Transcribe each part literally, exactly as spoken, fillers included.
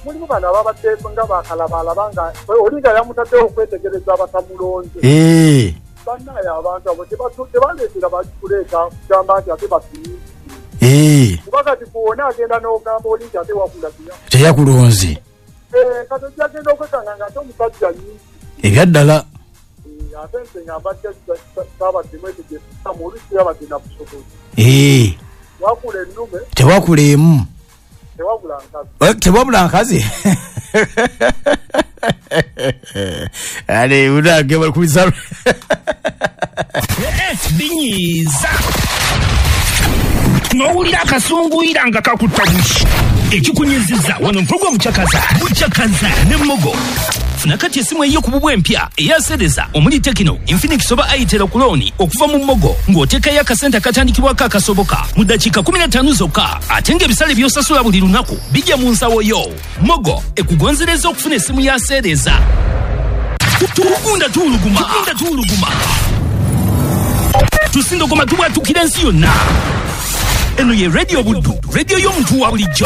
mulimu bana babadde nga bakalabalabanga olinga yamutaddeho okwetegereza abatamulonze eh bannaye abantu abo tebaleetera balikuleeta kugamba nti ate bafiire eh kuba kati kuwona agenda n'ogamba olinga ate wakulagira teyakulonze eh kati ojagenda okwekanga nga ate omusajja nyingi ebyaddala ate nze nga mbadde saabadde mwetegereza mu olusi yabadde nakusobozi eh wakula ennume tewakulemu tewabula nkazi tewabula nkazi ale unage balikuliza binyiza n'owulira akasunguyira nga kakutabushi ekikunyiziza wano mvugo muchakaza muchakaza ne mmogo funa kati esimu eyo ku bubwe empya eyasereza omuli Tekino Infinix oba Itel kuloni okuva mu mmogo ng'oteekayo akasente katandikibwako akasoboka mu dakiika kumi na ttaano zokka ate ng'ebisale by'osasula buli lunaku bijja mu nsawo yo. Mmogo ekugonzereza okufuna esimu ya sereza. Tugunda tuluguma tugunda tuluguma tusindogoma tubwatukira ensi yonna. Eno ye radio buddu radio y'omuntu wa bulijjo.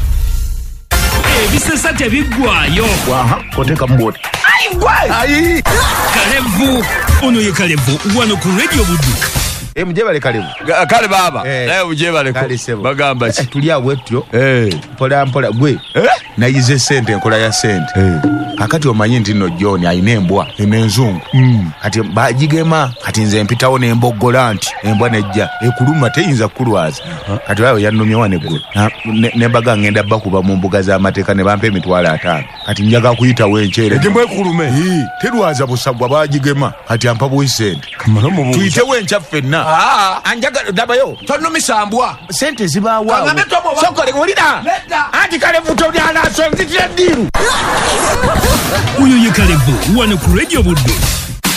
Ebisesa tebiggwayo waha koteka mboti ayi gwe ayi Kalevu ono ye Kalevu wano ku radio buddu. Eh mjebale Kalevu kale baba eh. naye mjebale ko bagamba ki tulia wetyo eh pola mpola gwe eh nayize sente nkola ya sente eh akati omanyi nti no John ayina embwa enenzungu mm. kati bajigema kati nze mpitawo n'emboggola nti embwa nejja ekuluma teyinza kulwaza uh-huh. kati bayo yannomye wane gwe ne baga ngenda bakuba mu mbuga za mateka ne bampe emitwalo ataano kati njaga kuyita wenchere ejimwe kulume eh terwaza busagwa bajigema kati ampa bwisente tuyite wencha fenna ah anjaga dabayo tonno misambwa sente zibawa sokole ulida anti Kalevu tonyana so nzitira diru Uyo ye Kalevu wano ku radio buddu.